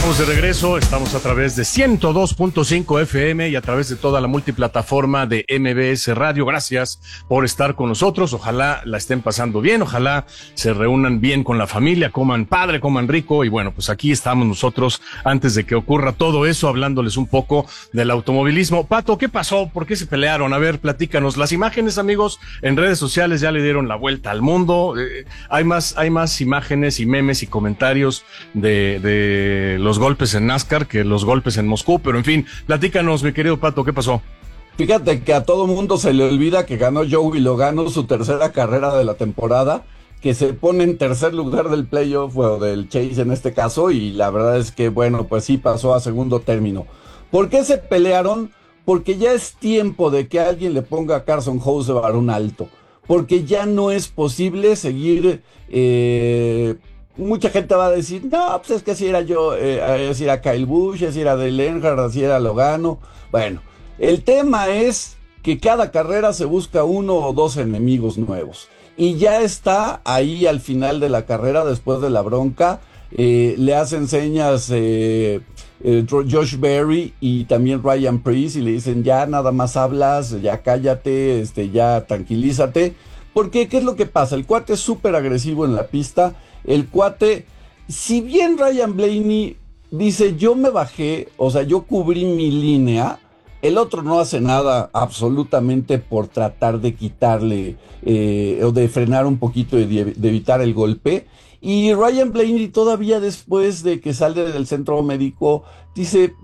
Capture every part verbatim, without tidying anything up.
Estamos de regreso, estamos a través de ciento dos punto cinco F M y a través de toda la multiplataforma de M B S Radio. Gracias por estar con nosotros, ojalá la estén pasando bien, ojalá se reúnan bien con la familia, coman padre, coman rico y bueno, pues aquí estamos nosotros antes de que ocurra todo eso, hablándoles un poco del automovilismo. Pato, ¿qué pasó? ¿Por qué se pelearon? A ver, platícanos. Las imágenes, amigos, en redes sociales ya le dieron la vuelta al mundo, eh, hay más, hay más imágenes y memes y comentarios de, de los golpes en NASCAR que los golpes en Moscú, pero en fin, platícanos, mi querido Pato, ¿qué pasó? Fíjate que a todo mundo se le olvida que ganó Joey Logano su tercera carrera de la temporada, que se pone en tercer lugar del playoff, o del chase en este caso, y la verdad es que, bueno, pues sí pasó a segundo término. ¿Por qué se pelearon? Porque ya es tiempo de que alguien le ponga a Carson Hocevar un alto, porque ya no es posible seguir... Eh, Mucha gente va a decir, no, pues es que así era yo, eh, así era Kyle Busch, así era Dale Earnhardt, así era Logano. Bueno, el tema es que cada carrera se busca uno o dos enemigos nuevos. Y ya está ahí al final de la carrera, después de la bronca, eh, le hacen señas eh, eh, Josh Berry y también Ryan Preece y le dicen, ya nada más hablas, ya cállate, este, ya tranquilízate. Porque, ¿qué es lo que pasa? El cuate es súper agresivo en la pista. El cuate, si bien Ryan Blaney dice, yo me bajé, o sea, yo cubrí mi línea, el otro no hace nada absolutamente por tratar de quitarle eh, o de frenar un poquito y de, de evitar el golpe. Y Ryan Blaney todavía después de que sale del centro médico dice,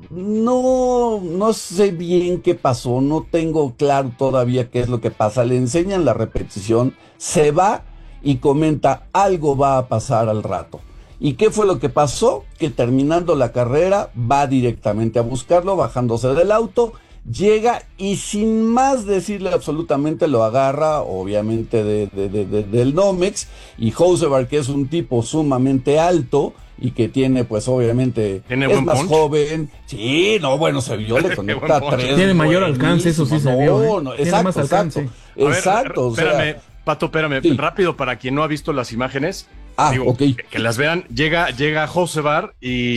no, no sé bien qué pasó, no tengo claro todavía qué es lo que pasa. Le enseñan la repetición, se va y comenta, algo va a pasar al rato. ¿Y qué fue lo que pasó? Que terminando la carrera va directamente a buscarlo, bajándose del auto, llega y sin más decirle absolutamente lo agarra, obviamente de, de, de, de, del Nomex, y Hocevar, que es un tipo sumamente alto y que tiene pues obviamente, ¿Tiene es más punch? joven, sí, no, bueno, se vio, le conecta tres. Tiene mayor alcance, eso sí se no, vio, ¿eh? No, Tiene exacto, más exacto, alcance. exacto, A ver, espérame, o sea, Pato, espérame, sí. rápido para quien no ha visto las imágenes. Ah, Digo, ok. que, que las vean, llega, llega Hocevar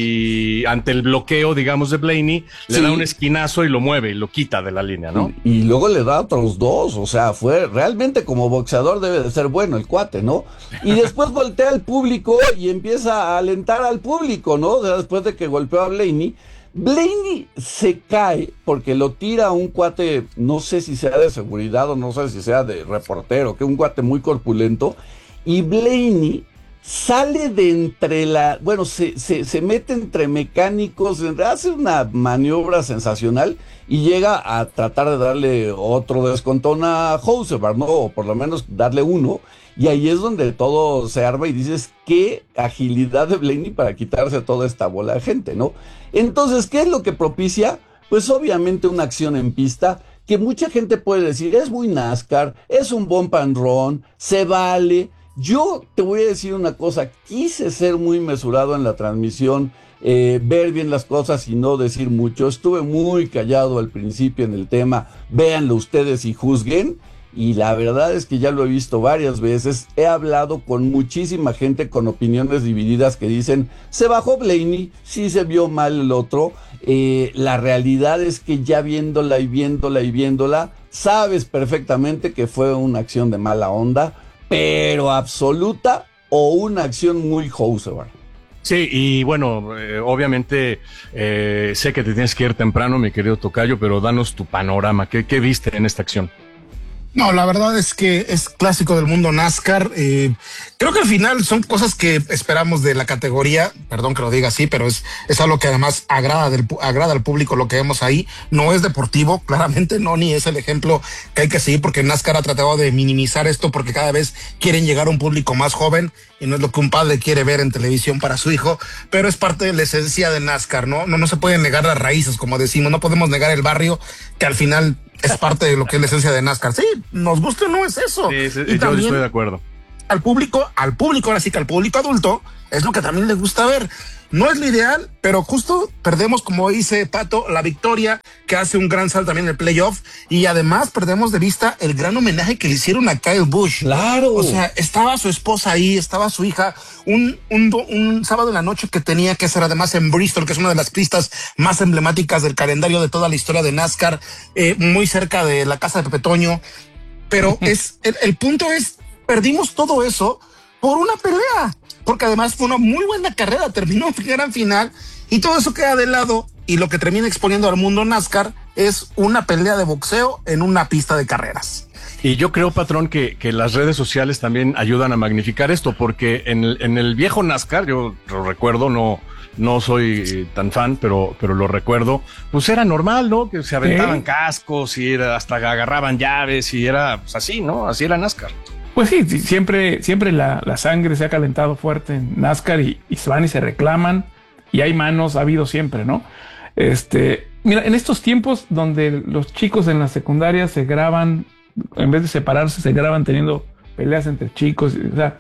y ante el bloqueo, digamos, de Blaney, le Sí. da un esquinazo y lo mueve y lo quita de la línea, ¿no? Y, y luego le da otros dos, o sea, fue realmente como boxeador debe de ser bueno el cuate, ¿no? Y después voltea al público y empieza a alentar al público, ¿no? O sea, después de que golpeó a Blaney, Blaney se cae porque lo tira un cuate, no sé si sea de seguridad o no sé si sea de reportero, que es un cuate muy corpulento, y Blaney sale de entre la, bueno, se, se, se mete entre mecánicos, hace una maniobra sensacional y llega a tratar de darle otro descontón a Hocevar, ¿no? O por lo menos darle uno, y ahí es donde todo se arma y dices, qué agilidad de Blaney para quitarse toda esta bola de gente, ¿no? Entonces, ¿qué es lo que propicia? Pues obviamente una acción en pista que mucha gente puede decir, es muy NASCAR, es un bump and run, se vale. Yo te voy a decir una cosa, quise ser muy mesurado en la transmisión, eh, ver bien las cosas y no decir mucho. Estuve muy callado al principio en el tema, véanlo ustedes y juzguen. Y la verdad es que ya lo he visto varias veces, he hablado con muchísima gente con opiniones divididas que dicen, se bajó Blaney, sí se vio mal el otro. Eh, la realidad es que ya viéndola y viéndola y viéndola, sabes perfectamente que fue una acción de mala onda, pero absoluta, o una acción muy Hocevar. Sí, y bueno, eh, obviamente eh, sé que te tienes que ir temprano, mi querido tocayo, pero danos tu panorama. ¿Qué, qué viste en esta acción? No, la verdad es que es clásico del mundo NASCAR. Eh, creo que al final son cosas que esperamos de la categoría, perdón que lo diga así, pero es, es algo que además agrada, del, agrada al público lo que vemos ahí. No es deportivo, claramente no, ni es el ejemplo que hay que seguir, porque NASCAR ha tratado de minimizar esto porque cada vez quieren llegar a un público más joven y no es lo que un padre quiere ver en televisión para su hijo, pero es parte de la esencia de NASCAR, ¿no? No, no se pueden negar las raíces, como decimos, no podemos negar el barrio, que al final es parte de lo que es la esencia de NASCAR. Sí, nos guste o no es eso. Sí, sí, y yo también estoy de acuerdo. Al público, al público, ahora sí que al público adulto, es lo que también le gusta ver. No es lo ideal, pero justo perdemos, como dice Pato, la victoria, que hace un gran salto también en el playoff, y además perdemos de vista el gran homenaje que le hicieron a Kyle Busch. Claro. O sea, estaba su esposa ahí, estaba su hija, un, un, un sábado en la noche que tenía que ser además en Bristol, que es una de las pistas más emblemáticas del calendario de toda la historia de NASCAR, eh, muy cerca de la casa de Pepe Toño. Pero es, el, el punto es, perdimos todo eso por una pelea, porque además fue una muy buena carrera, terminó en gran final y todo eso queda de lado, y lo que termina exponiendo al mundo NASCAR es una pelea de boxeo en una pista de carreras. Y yo creo, patrón, que, que las redes sociales también ayudan a magnificar esto, porque en el, en el viejo NASCAR, yo lo recuerdo, no, no soy tan fan, pero, pero lo recuerdo, pues era normal, ¿no? Que se aventaban ¿Eh? cascos y era, hasta agarraban llaves y era pues así, ¿no? Así era NASCAR. Pues sí, siempre, siempre la, la sangre se ha calentado fuerte en NASCAR y, y se van y se reclaman, y hay manos, ha habido siempre, ¿no? Este, mira, en estos tiempos donde los chicos en las secundarias se graban, en vez de separarse, se graban teniendo peleas entre chicos, o sea,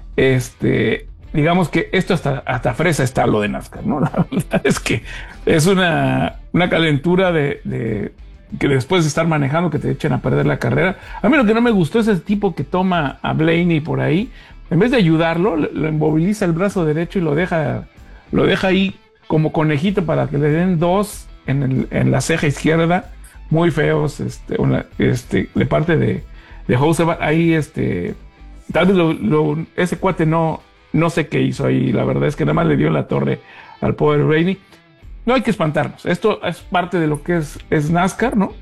este, digamos que esto hasta, hasta fresa está lo de NASCAR, ¿no? La verdad es que es una, una calentura de, de que después de estar manejando que te echen a perder la carrera. A mí lo que no me gustó es ese tipo que toma a Blaney por ahí, en vez de ayudarlo, lo inmoviliza el brazo derecho y lo deja, lo deja ahí como conejito para que le den dos en, el, en la ceja izquierda, muy feos, este, una, este, de parte de, de Housevar. Ahí, este, tal vez lo, lo, ese cuate no, no sé qué hizo ahí, la verdad es que nada más le dio en la torre al pobre Blaney. No hay que espantarnos, esto es parte de lo que es, es NASCAR, ¿no?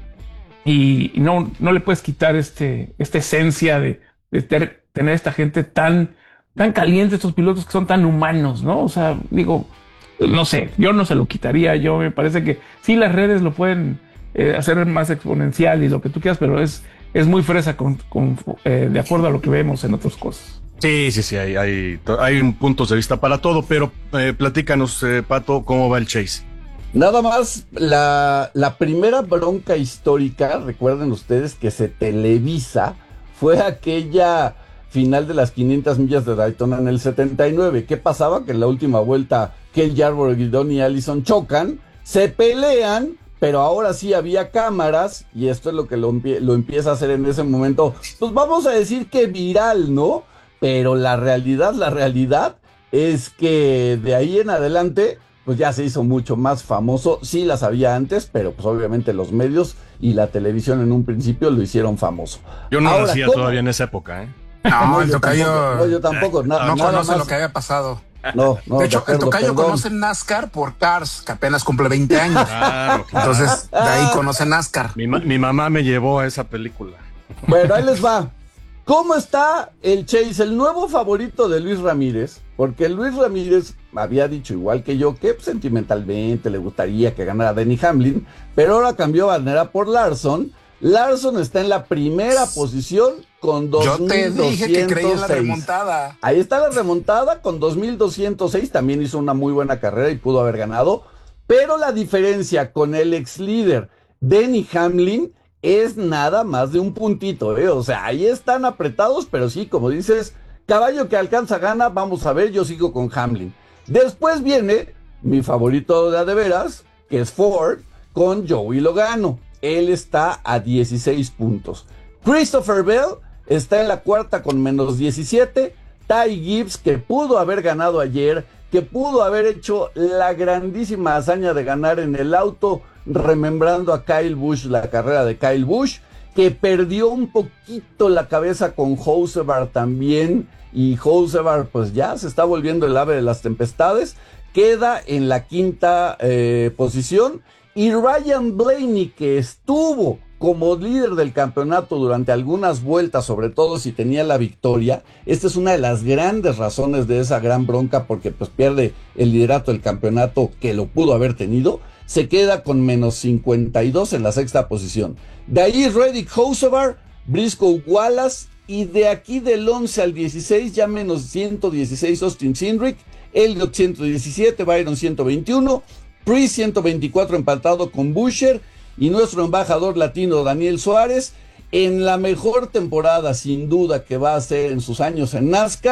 Y, y no, no le puedes quitar este, esta esencia de, de ter, tener esta gente tan, tan caliente, estos pilotos que son tan humanos, ¿no? O sea, digo, no sé, yo no se lo quitaría, yo me parece que sí, las redes lo pueden eh, hacer más exponencial y lo que tú quieras, pero es, es muy fresa con, con, eh, de acuerdo a lo que vemos en otras cosas. Sí, sí, sí, hay, hay, hay puntos de vista para todo, pero eh, platícanos, eh, Pato, ¿cómo va el Chase? Nada más, la, la primera bronca histórica, recuerden ustedes que se televisa, fue aquella final de las quinientas millas de Daytona en el setenta y nueve. ¿Qué pasaba? Que en la última vuelta Cale Yarborough, Guidón y Allison chocan, se pelean, pero ahora sí había cámaras, y esto es lo que lo, lo empieza a hacer en ese momento, pues vamos a decir que viral, ¿no? Pero la realidad, la realidad es que de ahí en adelante pues ya se hizo mucho más famoso. Sí las había antes, pero pues obviamente los medios y la televisión en un principio lo hicieron famoso. Yo no lo hacía todavía en esa época, ¿eh? No, no, el yo tocayo... Tampoco, no, yo tampoco. Na, no nada conoce más. lo que había pasado. No, no. De hecho, de acuerdo, el tocayo perdón. conoce NASCAR por Cars, que apenas cumple veinte años. Claro, claro. Entonces, de ahí conoce NASCAR. Mi, ma mi mamá me llevó a esa película. Bueno, ahí les va. ¿Cómo está el Chase, el nuevo favorito de Luis Ramírez? Porque Luis Ramírez había dicho, igual que yo, que sentimentalmente le gustaría que ganara Denny Hamlin, pero ahora cambió bandera por Larson. Larson está en la primera posición con dos mil doscientos seis. Yo te dije que creía en la remontada. Ahí está la remontada con dos mil doscientos seis. También hizo una muy buena carrera y pudo haber ganado. Pero la diferencia con el ex líder Denny Hamlin es nada más de un puntito, ¿eh? O sea, ahí están apretados, pero sí, como dices, caballo que alcanza gana. Vamos a ver, yo sigo con Hamlin. Después viene mi favorito de a de veras, que es Ford, con Joey Logano. Él está a dieciséis puntos. Christopher Bell está en la cuarta con menos diecisiete. Ty Gibbs, que pudo haber ganado ayer, que pudo haber hecho la grandísima hazaña de ganar en el auto, remembrando a Kyle Busch, la carrera de Kyle Busch, que perdió un poquito la cabeza con Housevar también, y Housevar pues ya se está volviendo el ave de las tempestades, queda en la quinta eh, posición. Y Ryan Blaney, que estuvo como líder del campeonato durante algunas vueltas, sobre todo si tenía la victoria, esta es una de las grandes razones de esa gran bronca, porque pues pierde el liderato del campeonato que lo pudo haber tenido, se queda con menos cincuenta y dos en la sexta posición. De ahí Reddick Housevar, Briscoe Wallace, y de aquí del once al dieciséis ya menos ciento dieciséis Austin Cindric, Elliott ciento diecisiete, Byron ciento veintiuno, Priest ciento veinticuatro empatado con Buescher, y nuestro embajador latino Daniel Suárez en la mejor temporada sin duda que va a hacer en sus años en NASCAR,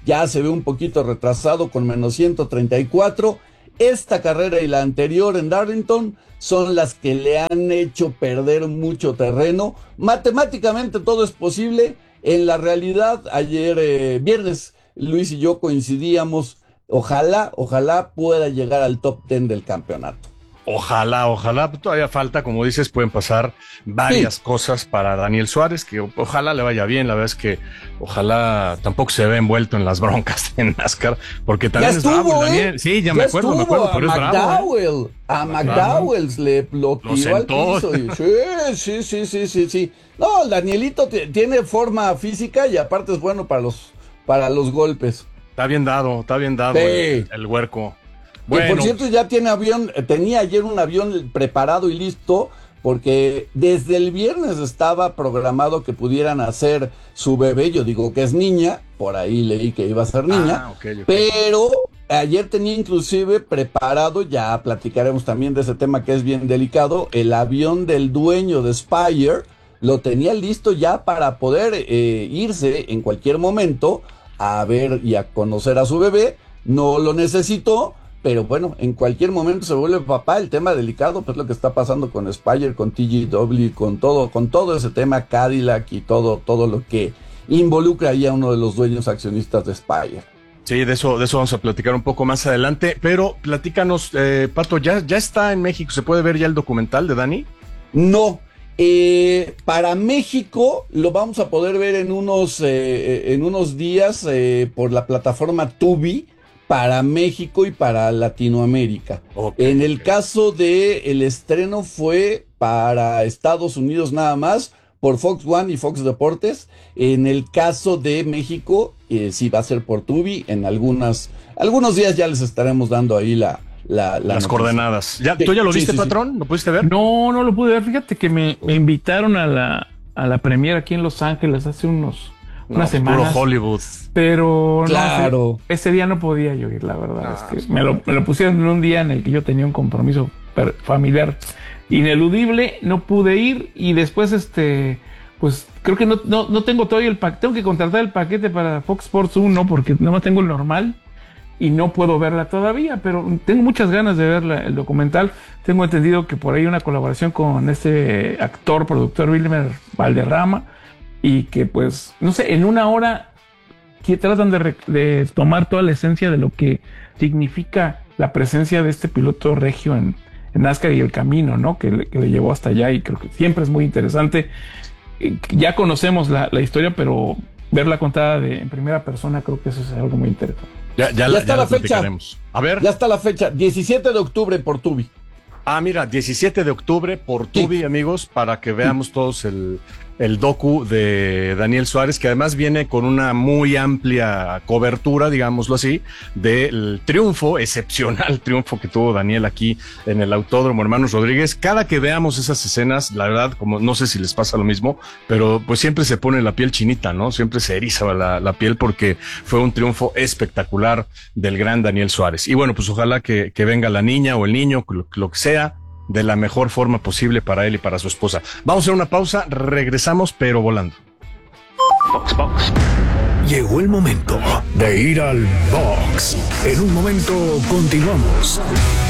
ya se ve un poquito retrasado con menos ciento treinta y cuatro. Esta carrera y la anterior en Darlington son las que le han hecho perder mucho terreno. Matemáticamente todo es posible. En la realidad, ayer eh, viernes, Luis y yo coincidíamos. Ojalá, ojalá pueda llegar al top diez del campeonato. Ojalá, ojalá, todavía falta, como dices, pueden pasar varias sí. cosas para Daniel Suárez, que ojalá le vaya bien. La verdad es que ojalá tampoco se ve envuelto en las broncas en NASCAR, porque también ya es estuvo, bravo, ¿eh? Daniel. Sí, ya, ya me acuerdo, me acuerdo, pero a es bravo. McDowell, ¿eh? A McDowell le lo tiró al piso. Y, sí, sí, sí, sí, sí, sí. No, el Danielito t- tiene forma física y aparte es bueno para los, para los golpes. Está bien dado, está bien dado sí. el, el huerco. Bueno. Bueno, por cierto, ya tiene avión, tenía ayer un avión preparado y listo, porque desde el viernes estaba programado que pudieran hacer su bebé. Yo digo que es niña, por ahí leí que iba a ser niña, ah, okay, okay. Pero ayer tenía inclusive preparado, ya platicaremos también de ese tema que es bien delicado, el avión del dueño de Spire, lo tenía listo ya para poder eh, irse en cualquier momento a ver y a conocer a su bebé. No lo necesitó, pero bueno, en cualquier momento se vuelve papá. El tema delicado, pues lo que está pasando con Spire, con T G W, con todo, con todo ese tema Cadillac y todo, todo lo que involucra ahí a uno de los dueños accionistas de Spire. Sí, de eso, de eso vamos a platicar un poco más adelante, pero platícanos, eh, Pato, ¿ya, ya está en México? ¿Se puede ver ya el documental de Dani? No, eh, para México lo vamos a poder ver en unos, eh, en unos días eh, por la plataforma Tubi, para México y para Latinoamérica. Okay, en el okay. caso de el estreno fue para Estados Unidos nada más, por Fox One y Fox Deportes. En el caso de México, eh, sí va a ser por Tubi. En algunas, algunos días ya les estaremos dando ahí la, la, la las noticia. Coordenadas. ¿Ya, sí, ¿Tú ya lo sí, viste, sí, patrón? Sí. ¿Lo pudiste ver? No, no lo pude ver. Fíjate que me, me invitaron a la, a la premiere aquí en Los Ángeles hace unos... No, unas semanas. Puro Hollywood. Pero claro. no, ese, ese día no podía yo ir, la verdad. Ah, es que me lo, me lo pusieron en un día en el que yo tenía un compromiso familiar ineludible, no pude ir y después este pues creo que no, no, no tengo todavía el paquete, tengo que contratar el paquete para Fox Sports uno porque no más tengo el normal y no puedo verla todavía, pero tengo muchas ganas de ver la, el documental. Tengo entendido que por ahí hay una colaboración con este actor, productor Wilmer Valderrama. Y que pues, no sé, en una hora que tratan de, de tomar toda la esencia de lo que significa la presencia de este piloto regio en, en NASCAR y el camino, ¿no? Que le, que le llevó hasta allá y creo que siempre es muy interesante. Ya conocemos la, la historia, pero verla contada de, en primera persona creo que eso es algo muy interesante. Ya, ya, ya la, está ya la fecha. A ver. Ya está la fecha, diecisiete de octubre por Tubi. Ah, mira, diecisiete de octubre por Tubi, sí. Amigos, para que veamos sí. todos el, el docu de Daniel Suárez, que además viene con una muy amplia cobertura, digámoslo así, del triunfo, excepcional triunfo que tuvo Daniel aquí en el Autódromo Hermanos Rodríguez. Cada que veamos esas escenas, la verdad, como no sé si les pasa lo mismo, pero pues siempre se pone la piel chinita, ¿no? Siempre se eriza la, la piel porque fue un triunfo espectacular del gran Daniel Suárez. Y bueno, pues ojalá que, que venga la niña o el niño, lo, lo que sea, de la mejor forma posible para él y para su esposa. Vamos a hacer una pausa, regresamos, pero volando. Box, box. Llegó el momento de ir al box. En un momento continuamos.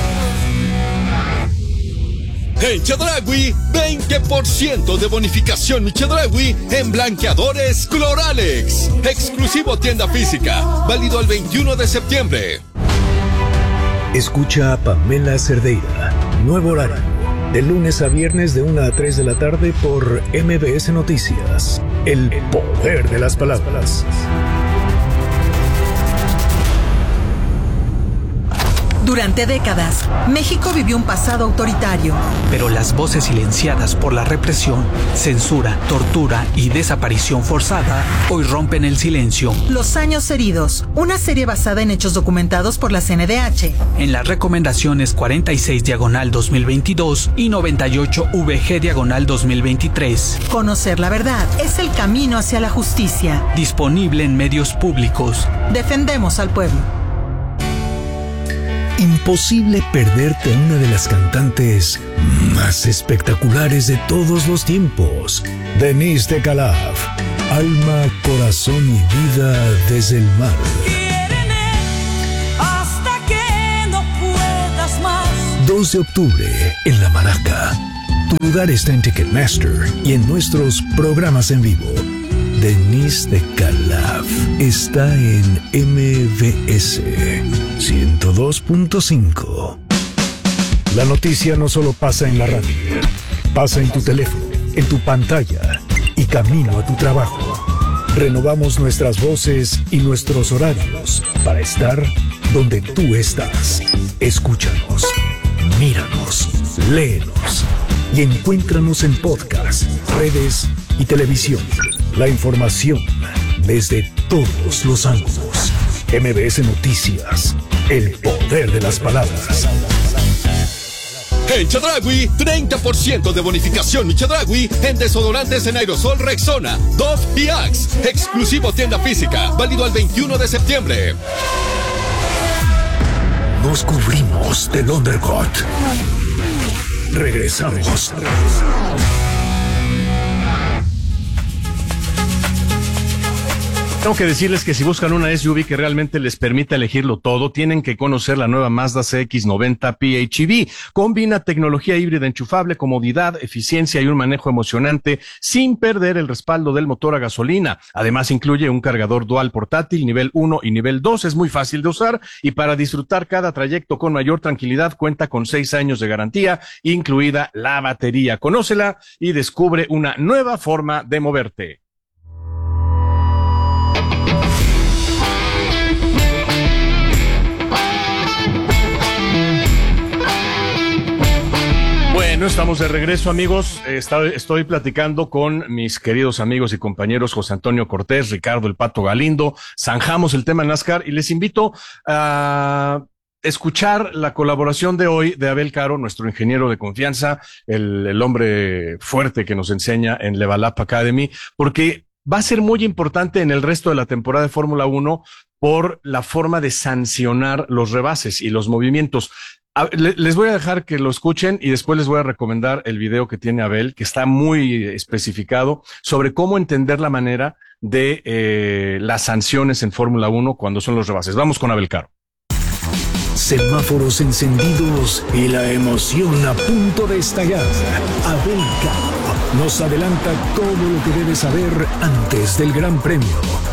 En Chedraui, veinte por ciento de bonificación Chedraui en blanqueadores Cloralex. Exclusivo tienda física, válido el veintiuno de septiembre. Escucha a Pamela Cerdeira. Nuevo horario. De lunes a viernes de una a tres de la tarde por M B S Noticias. El poder de las palabras. Durante décadas, México vivió un pasado autoritario. Pero las voces silenciadas por la represión, censura, tortura y desaparición forzada hoy rompen el silencio. Los años heridos, una serie basada en hechos documentados por la C N D H. En las recomendaciones cuarenta y seis diagonal dos mil veintidós y noventa y ocho V G diagonal dos mil veintitrés. Conocer la verdad es el camino hacia la justicia. Disponible en medios públicos. Defendemos al pueblo. Imposible perderte a una de las cantantes más espectaculares de todos los tiempos, Denise de Calaf. Alma, corazón y vida desde el mar. Quiéreme hasta que no puedas más. dos de octubre en La Maraca. Tu lugar está en Ticketmaster y en nuestros programas en vivo. Denise de Calaf está en M B S ciento dos punto cinco. La noticia no solo pasa en la radio, pasa en tu teléfono, en tu pantalla y camino a tu trabajo. Renovamos nuestras voces y nuestros horarios para estar donde tú estás. Escúchanos, míranos, léenos y encuéntranos en podcast, redes y televisión. La información desde todos los ángulos. M B S Noticias, el poder de las palabras. En Chedraui, treinta por ciento de bonificación Chedraui en desodorantes en aerosol Rexona, Dove y Axe. Exclusivo tienda física, válido al veintiuno de septiembre. Nos cubrimos del undercut. Regresamos. Tengo que decirles que si buscan una S U V que realmente les permita elegirlo todo, tienen que conocer la nueva Mazda C X noventa P H E V. Combina tecnología híbrida enchufable, comodidad, eficiencia y un manejo emocionante sin perder el respaldo del motor a gasolina. Además incluye un cargador dual portátil nivel uno y nivel dos. Es muy fácil de usar y para disfrutar cada trayecto con mayor tranquilidad cuenta con seis años de garantía, incluida la batería. Conócela y descubre una nueva forma de moverte. Bueno, estamos de regreso, amigos. Está, estoy platicando con mis queridos amigos y compañeros José Antonio Cortés, Ricardo El Pato Galindo. Zanjamos el tema NASCAR y les invito a escuchar la colaboración de hoy de Abel Caro, nuestro ingeniero de confianza, el, el hombre fuerte que nos enseña en Level Up Academy, porque va a ser muy importante en el resto de la temporada de Fórmula uno por la forma de sancionar los rebases y los movimientos. Les voy a dejar que lo escuchen y después les voy a recomendar el video que tiene Abel, que está muy especificado sobre cómo entender la manera de eh, las sanciones en Fórmula uno cuando son los rebases. Vamos con Abel Caro. Semáforos encendidos y la emoción a punto de estallar. Abel Caro nos adelanta todo lo que debes saber antes del Gran Premio.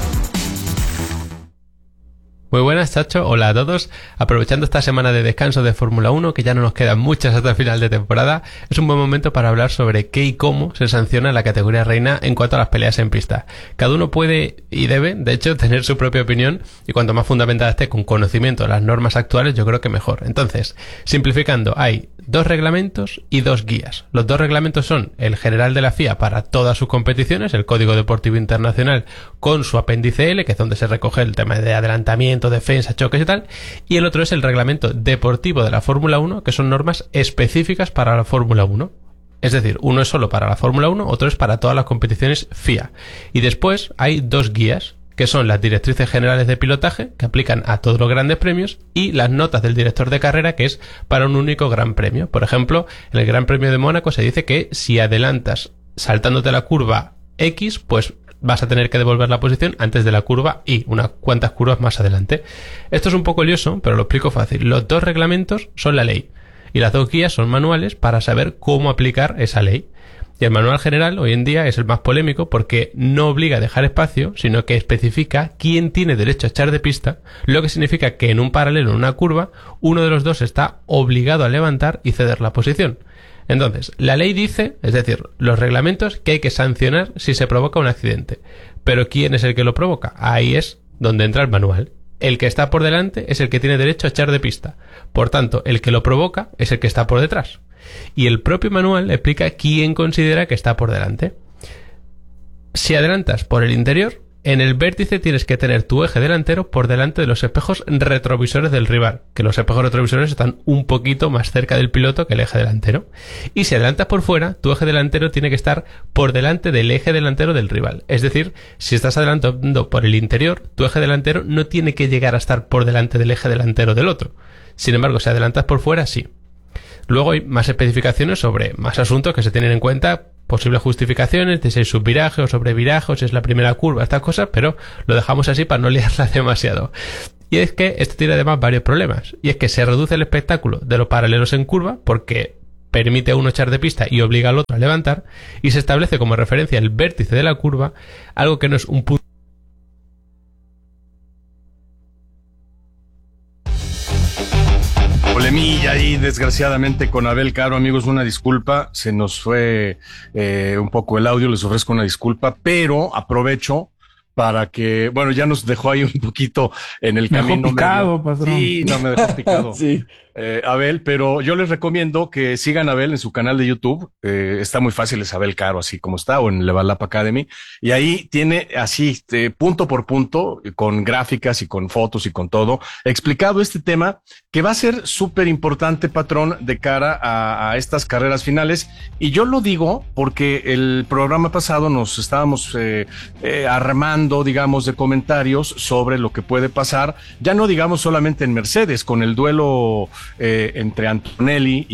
Muy buenas, Chacho. Hola a todos. Aprovechando esta semana de descanso de Fórmula uno, que ya no nos quedan muchas hasta el final de temporada, es un buen momento para hablar sobre qué y cómo se sanciona la categoría reina en cuanto a las peleas en pista. Cada uno puede y debe, de hecho, tener su propia opinión, y cuanto más fundamentada esté con conocimiento de las normas actuales, yo creo que mejor. Entonces, simplificando, hay dos reglamentos y dos guías. Los dos reglamentos son el general de la F I A para todas sus competiciones, el Código Deportivo Internacional con su apéndice L, que es donde se recoge el tema de adelantamiento, defensa, choques y tal, y el otro es el reglamento deportivo de la Fórmula uno, que son normas específicas para la Fórmula uno. Es decir, uno es solo para la Fórmula uno, otro es para todas las competiciones F I A. Y después hay dos guías, que son las directrices generales de pilotaje, que aplican a todos los grandes premios, y las notas del director de carrera, que es para un único gran premio. Por ejemplo, en el Gran Premio de Mónaco se dice que si adelantas saltándote la curva X, pues vas a tener que devolver la posición antes de la curva Y, unas cuantas curvas más adelante. Esto es un poco lioso, pero lo explico fácil. Los dos reglamentos son la ley, y las dos guías son manuales para saber cómo aplicar esa ley. Y el manual general hoy en día es el más polémico porque no obliga a dejar espacio, sino que especifica quién tiene derecho a echar de pista, lo que significa que en un paralelo, en una curva, uno de los dos está obligado a levantar y ceder la posición. Entonces, la ley dice, es decir, los reglamentos, que hay que sancionar si se provoca un accidente. Pero ¿quién es el que lo provoca? Ahí es donde entra el manual. El que está por delante es el que tiene derecho a echar de pista. Por tanto, el que lo provoca es el que está por detrás. Y el propio manual explica quién considera que está por delante. Si adelantas por el interior, en el vértice tienes que tener tu eje delantero por delante de los espejos retrovisores del rival, que los espejos retrovisores están un poquito más cerca del piloto que el eje delantero. Y si adelantas por fuera, tu eje delantero tiene que estar por delante del eje delantero del rival. Es decir, si estás adelantando por el interior, tu eje delantero no tiene que llegar a estar por delante del eje delantero del otro. Sin embargo, si adelantas por fuera, sí. Luego hay más especificaciones sobre más asuntos que se tienen en cuenta posibles justificaciones de si es subviraje o sobreviraje o si es la primera curva, estas cosas, pero lo dejamos así para no liarla demasiado. Y es que esto tiene además varios problemas, y es que se reduce el espectáculo de los paralelos en curva porque permite a uno echar de pista y obliga al otro a levantar, y se establece como referencia el vértice de la curva, algo que no es un punto. Polemilla ahí, desgraciadamente, con Abel Caro, amigos, una disculpa, se nos fue eh, un poco el audio, les ofrezco una disculpa, pero aprovecho para que, bueno, ya nos dejó ahí un poquito en el me camino. Dejó picado, patrón. Sí, no me dejó picado. Sí. Eh, Abel, pero yo les recomiendo que sigan a Abel en su canal de YouTube. Eh, está muy fácil, es Abel Caro, así como está, o en Level Up Academy. Y ahí tiene así, eh, punto por punto, con gráficas y con fotos y con todo, explicado este tema que va a ser súper importante, patrón, de cara a, a estas carreras finales. Y yo lo digo porque el programa pasado nos estábamos eh, eh, armando, digamos, de comentarios sobre lo que puede pasar, ya no digamos solamente en Mercedes, con el duelo Eh, entre Antonelli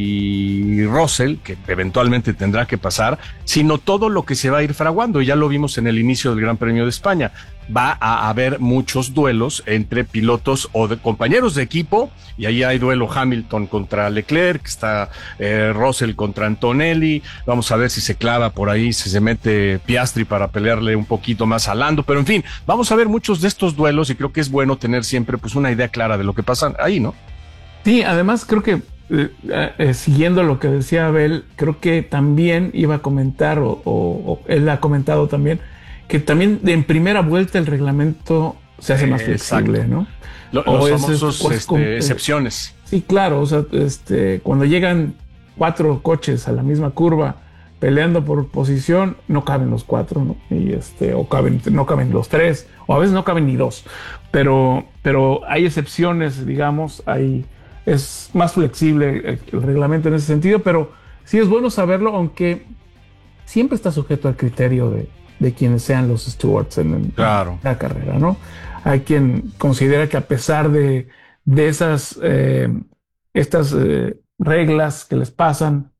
y Russell, que eventualmente tendrá que pasar, sino todo lo que se va a ir fraguando. Ya lo vimos en el inicio del Gran Premio de España. Va a haber muchos duelos entre pilotos o de compañeros de equipo, y ahí hay duelo Hamilton contra Leclerc, está eh, Russell contra Antonelli. Vamos a ver si se clava por ahí, si se mete Piastri para pelearle un poquito más a Lando, pero en fin, vamos a ver muchos de estos duelos, y creo que es bueno tener siempre pues una idea clara de lo que pasa ahí, ¿no? Sí, además creo que eh, eh, siguiendo lo que decía Abel, creo que también iba a comentar, o, o, o él ha comentado también, que también en primera vuelta el reglamento se hace más flexible, ¿no? Lo, los famosos es, este, eh, excepciones. Sí, claro, o sea, este, cuando llegan cuatro coches a la misma curva peleando por posición, no caben los cuatro, ¿no? Y este, o caben, no caben los tres, o a veces no caben ni dos, pero, pero hay excepciones, digamos, hay... es más flexible el reglamento en ese sentido, pero sí es bueno saberlo, aunque siempre está sujeto al criterio de, de quienes sean los stewards en, en claro. la carrera, ¿no? Hay quien considera que a pesar de, de esas eh, estas eh, reglas que les pasan,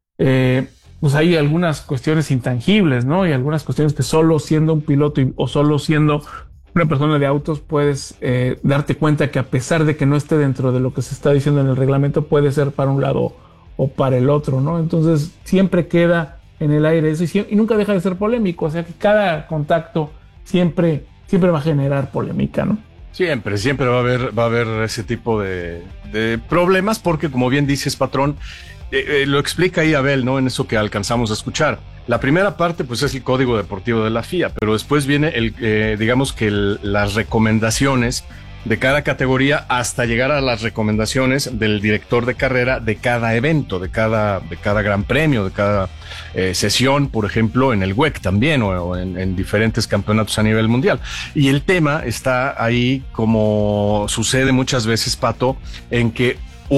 eh, pues hay algunas cuestiones intangibles, ¿no? Y algunas cuestiones que solo siendo un piloto y, o solo siendo una persona de autos puedes eh, darte cuenta que a pesar de que no esté dentro de lo que se está diciendo en el reglamento, puede ser para un lado o para el otro, ¿no? Entonces siempre queda en el aire eso, y, y nunca deja de ser polémico, o sea que cada contacto siempre, siempre va a generar polémica, ¿no? Siempre, siempre va a haber, va a haber ese tipo de, de problemas, porque como bien dices, patrón, eh, eh, lo explica ahí Abel, ¿no? En eso que alcanzamos a escuchar. La primera parte, pues, es el código deportivo de la F I A, pero después viene el, eh, digamos que el, las recomendaciones de cada categoría hasta llegar a las recomendaciones del director de carrera de cada evento, de cada, de cada gran premio, de cada eh, sesión, por ejemplo, en el W E C también, o, o en, en diferentes campeonatos a nivel mundial. Y el tema está ahí, como sucede muchas veces, Pato, en que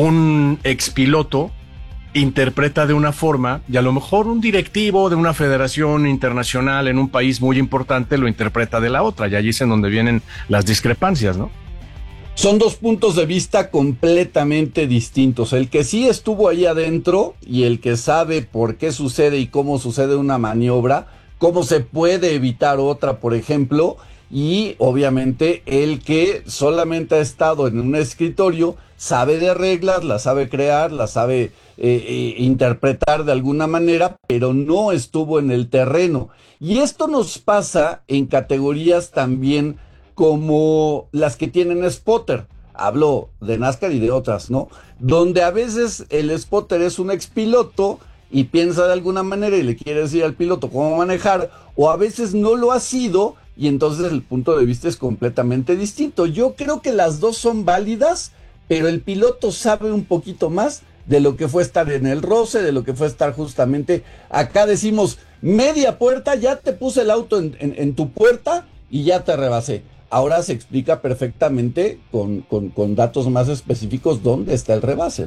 un expiloto interpreta de una forma, y a lo mejor un directivo de una federación internacional en un país muy importante lo interpreta de la otra, y allí es en donde vienen las discrepancias, ¿no? Son dos puntos de vista completamente distintos. El que sí estuvo ahí adentro y el que sabe por qué sucede y cómo sucede una maniobra, cómo se puede evitar otra, por ejemplo, y obviamente el que solamente ha estado en un escritorio, sabe de reglas, las sabe crear, las sabe eh, eh, interpretar de alguna manera, pero no estuvo en el terreno. Y esto nos pasa en categorías también como las que tienen spotter. Hablo de NASCAR y de otras, ¿no? Donde a veces el spotter es un expiloto y piensa de alguna manera y le quiere decir al piloto cómo manejar, o a veces no lo ha sido y entonces el punto de vista es completamente distinto. Yo creo que las dos son válidas, pero el piloto sabe un poquito más de lo que fue estar en el roce, de lo que fue estar justamente, acá decimos, media puerta, ya te puse el auto en, en, en tu puerta y ya te rebasé. Ahora se explica perfectamente con, con, con datos más específicos dónde está el rebase, ¿no?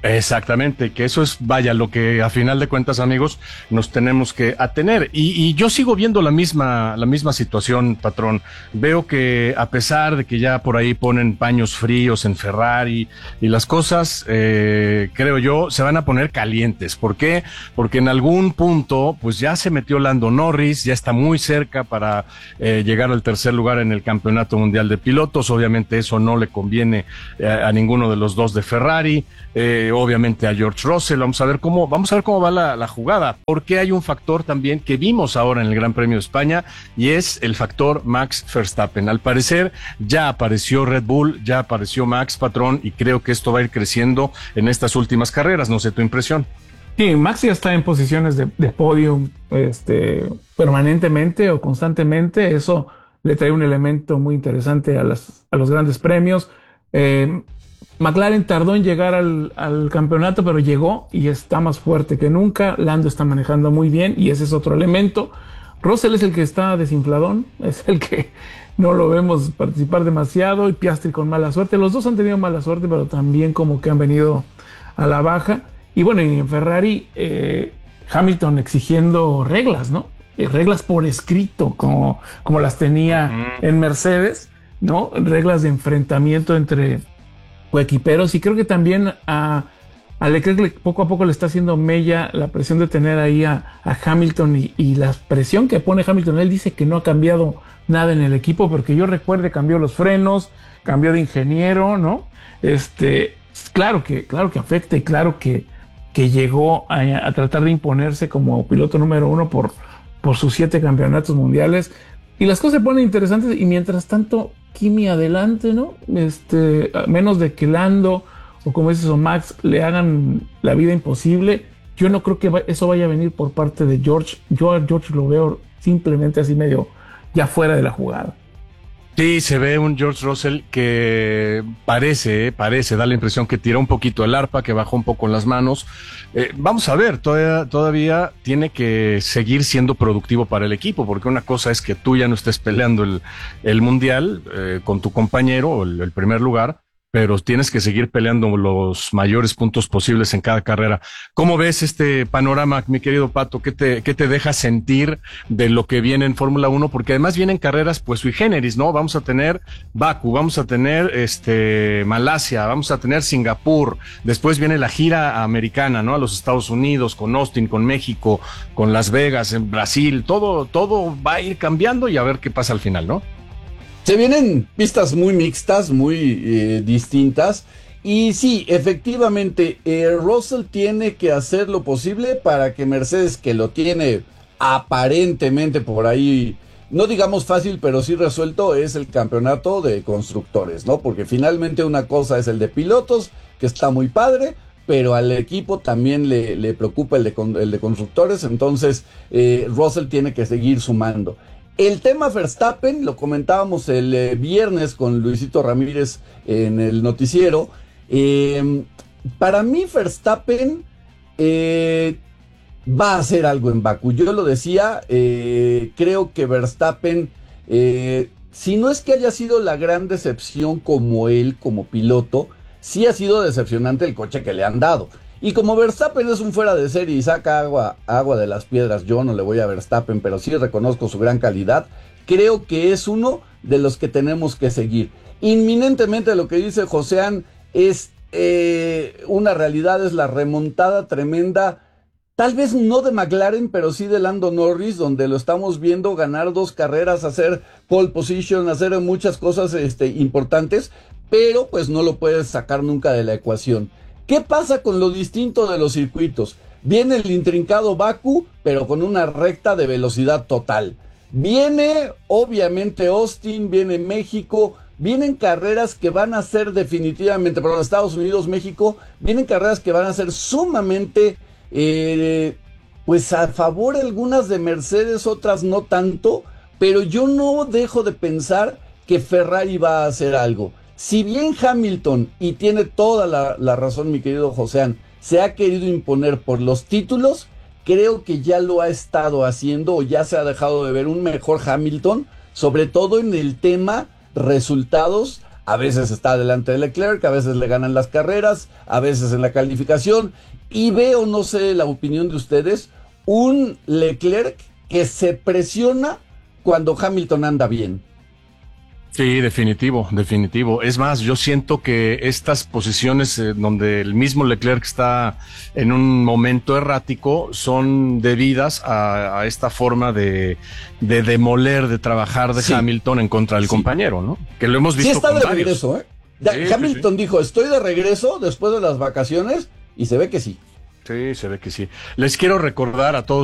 Exactamente, que eso es, vaya, lo que a final de cuentas, amigos, nos tenemos que atener. Y, y yo sigo viendo la misma, la misma situación, patrón. Veo que a pesar de que ya por ahí ponen paños fríos en Ferrari y las cosas, eh, creo yo, se van a poner calientes. ¿Por qué? Porque en algún punto, pues ya se metió Lando Norris, ya está muy cerca para eh, llegar al tercer lugar en el Campeonato Mundial de Pilotos. Obviamente eso no le conviene eh, a ninguno de los dos de Ferrari. Eh, obviamente a George Russell. Vamos a ver cómo, vamos a ver cómo va la, la jugada, porque hay un factor también que vimos ahora en el Gran Premio de España y es el factor Max Verstappen. Al parecer ya apareció Red Bull, ya apareció Max, patrón, y creo que esto va a ir creciendo en estas últimas carreras. No sé tu impresión. Sí, Max ya está en posiciones de, de podium este, permanentemente o constantemente. Eso le trae un elemento muy interesante a, las, a los grandes premios. Eh, McLaren tardó en llegar al, al campeonato, pero llegó y está más fuerte que nunca. Lando está manejando muy bien y ese es otro elemento. Russell es el que está desinfladón, es el que no lo vemos participar demasiado, y Piastri con mala suerte. Los dos han tenido mala suerte, pero también como que han venido a la baja. Y bueno, y en Ferrari, eh, Hamilton exigiendo reglas, ¿no? Eh, reglas por escrito, como, como las tenía uh-huh. en Mercedes, ¿no? Reglas de enfrentamiento entre equiperos, y creo que también a, a Leclerc poco a poco le está haciendo mella la presión de tener ahí a, a Hamilton y, y la presión que pone Hamilton. Él dice que no ha cambiado nada en el equipo, porque yo recuerde cambió los frenos, cambió de ingeniero, ¿no? Este, claro que, claro que afecta, y claro que, que llegó a, a tratar de imponerse como piloto número uno por, por sus siete campeonatos mundiales, y las cosas se ponen interesantes. Y mientras tanto, Kimi adelante, ¿no? Este, a menos de que Lando o como dices o Max le hagan la vida imposible, yo no creo que va, eso vaya a venir por parte de George. Yo a George lo veo simplemente así medio ya fuera de la jugada. Sí, se ve un George Russell que parece, parece, da la impresión que tiró un poquito el arpa, que bajó un poco las manos. Eh, vamos a ver, todavía, todavía tiene que seguir siendo productivo para el equipo, porque una cosa es que tú ya no estés peleando el, el mundial eh, con tu compañero, el, el primer lugar, pero tienes que seguir peleando los mayores puntos posibles en cada carrera. ¿Cómo ves este panorama, mi querido Pato? ¿Qué te, qué te deja sentir de lo que viene en Fórmula uno? Porque además vienen carreras, pues, sui generis, ¿no? Vamos a tener Bakú, vamos a tener este Malasia, vamos a tener Singapur, después viene la gira americana, ¿no? A los Estados Unidos, con Austin, con México, con Las Vegas, en Brasil, todo, todo va a ir cambiando y a ver qué pasa al final, ¿no? Se vienen pistas muy mixtas, muy eh, distintas, y sí, efectivamente, eh, Russell tiene que hacer lo posible para que Mercedes, que lo tiene aparentemente por ahí, no digamos fácil, pero sí resuelto, es el campeonato de constructores, ¿no? Porque finalmente una cosa es el de pilotos, que está muy padre, pero al equipo también le, le preocupa el de, el de constructores, entonces eh, Russell tiene que seguir sumando. El tema Verstappen, lo comentábamos el eh, viernes con Luisito Ramírez en el noticiero. Eh, para mí Verstappen eh, va a hacer algo en Bakú. Yo lo decía, eh, creo que Verstappen, eh, si no es que haya sido la gran decepción como él, como piloto, sí ha sido decepcionante el coche que le han dado. Y como Verstappen es un fuera de serie y saca agua, agua de las piedras, yo no le voy a Verstappen, pero sí reconozco su gran calidad, creo que es uno de los que tenemos que seguir. Inminentemente lo que dice Josean es eh, una realidad, es la remontada tremenda, tal vez no de McLaren, pero sí de Lando Norris, donde lo estamos viendo ganar dos carreras, hacer pole position, hacer muchas cosas este, importantes, pero pues no lo puedes sacar nunca de la ecuación. ¿Qué pasa con lo distinto de los circuitos? Viene el intrincado Bakú, pero con una recta de velocidad total. Viene, obviamente, Austin, viene México, vienen carreras que van a ser definitivamente, perdón, Estados Unidos, México, vienen carreras que van a ser sumamente, eh, pues a favor algunas de Mercedes, otras no tanto, pero yo no dejo de pensar que Ferrari va a hacer algo. Si bien Hamilton, y tiene toda la, la razón mi querido Josean, se ha querido imponer por los títulos, creo que ya lo ha estado haciendo o ya se ha dejado de ver un mejor Hamilton, sobre todo en el tema resultados a veces está delante de Leclerc, a veces le ganan las carreras, a veces en la calificación, y veo, no sé la opinión de ustedes, un Leclerc que se presiona cuando Hamilton anda bien. Sí, definitivo, definitivo. Es más, yo siento que estas posiciones eh, donde el mismo Leclerc está en un momento errático son debidas a, a esta forma de, de demoler, de trabajar de sí. Hamilton en contra del sí. compañero, ¿no? Que lo hemos visto. Sí está con de varios. regreso, ¿eh? Sí, Hamilton sí, sí. dijo, estoy de regreso después de las vacaciones, y se ve que sí. Sí, se ve que sí. Les quiero recordar a todos